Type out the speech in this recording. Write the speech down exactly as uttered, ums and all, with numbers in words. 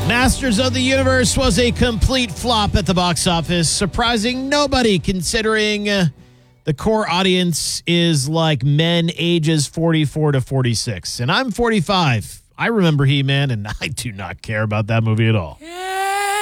Masters of the Universe was a complete flop at the box office, surprising nobody considering uh, the core audience is like men ages forty-four to forty-six. And I'm forty-five. I remember He-Man, and I do not care about that movie at all.